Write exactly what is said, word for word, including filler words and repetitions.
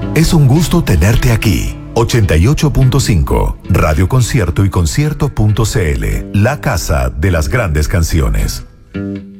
Es un gusto tenerte aquí. ochenta y ocho punto cinco, Radio Concierto y Concierto punto cl, la casa de las grandes canciones.